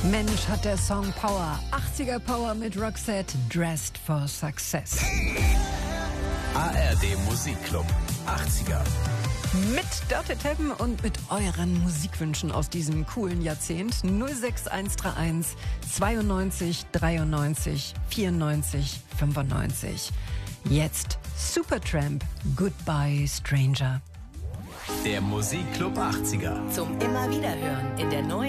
Mensch, hat der Song Power. 80er Power mit Roxette, Dressed for Success. ARD Musikclub 80er. Mit Dörte Teppen und mit euren Musikwünschen aus diesem coolen Jahrzehnt. 06131 92 93 94 95. Jetzt Supertramp, Goodbye Stranger. Der Musikclub 80er. Zum immer wieder hören in der neuen